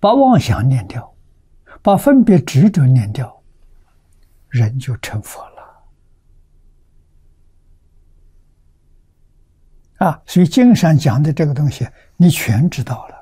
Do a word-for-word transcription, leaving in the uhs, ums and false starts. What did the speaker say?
把妄想念掉，把分别执着念掉，人就成佛了。啊，所以经上讲的这个东西，你全知道了。